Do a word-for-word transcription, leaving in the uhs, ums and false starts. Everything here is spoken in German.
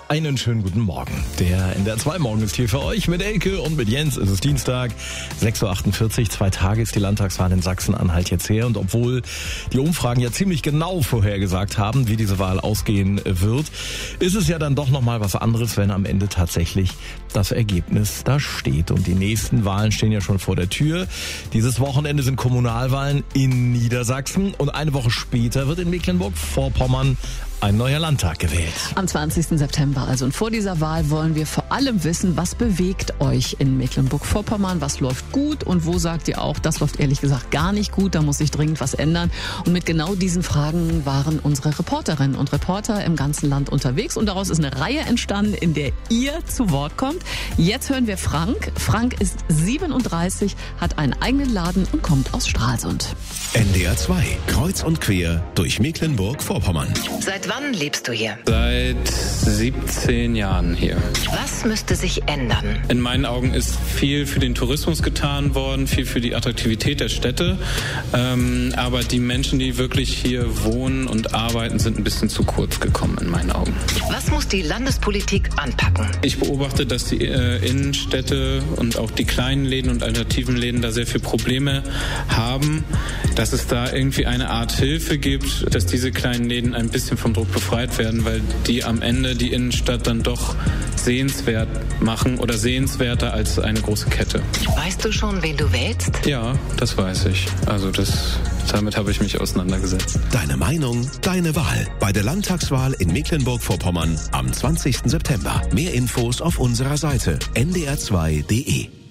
Einen schönen guten Morgen. Der N D R zwei Morgen ist hier für euch mit Elke und mit Jens. Es ist Dienstag, sechs Uhr achtundvierzig. Zwei Tage ist die Landtagswahl in Sachsen-Anhalt jetzt her. Und obwohl die Umfragen ja ziemlich genau vorhergesagt haben, wie diese Wahl ausgehen wird, ist es ja dann doch nochmal was anderes, wenn am Ende tatsächlich das Ergebnis da steht. Und die nächsten Wahlen stehen ja schon vor der Tür. Dieses Wochenende sind Kommunalwahlen in Niedersachsen. Und eine Woche später wird in Mecklenburg-Vorpommern ein neuer Landtag gewählt. Am zwanzigsten September also. Und vor dieser Wahl wollen wir vor allem wissen, was bewegt euch in Mecklenburg-Vorpommern, was läuft gut und wo sagt ihr auch, das läuft ehrlich gesagt gar nicht gut, da muss sich dringend was ändern. Und mit genau diesen Fragen waren unsere Reporterinnen und Reporter im ganzen Land unterwegs und daraus ist eine Reihe entstanden, in der ihr zu Wort kommt. Jetzt hören wir Frank. Frank ist siebenunddreißig, hat einen eigenen Laden und kommt aus Stralsund. N D R zwei, kreuz und quer durch Mecklenburg-Vorpommern. Seit wann lebst du hier? Seit siebzehn Jahren hier. Was müsste sich ändern? In meinen Augen ist viel für den Tourismus getan worden, viel für die Attraktivität der Städte. Ähm, aber die Menschen, die wirklich hier wohnen und arbeiten, sind ein bisschen zu kurz gekommen in meinen Augen. Was muss die Landespolitik anpacken? Ich beobachte, dass die äh, Innenstädte und auch die kleinen Läden und alternativen Läden da sehr viele Probleme haben, dass es da irgendwie eine Art Hilfe gibt, dass diese kleinen Läden ein bisschen vom Druck befreit werden, weil die am Ende die Innenstadt dann doch sehenswert machen oder sehenswerter als eine große Kette. Weißt du schon, wen du wählst? Ja, das weiß ich. Also das, damit habe ich mich auseinandergesetzt. Deine Meinung, deine Wahl. Bei der Landtagswahl in Mecklenburg-Vorpommern am zwanzigsten September. Mehr Infos auf unserer Seite n d r zwei punkt d e.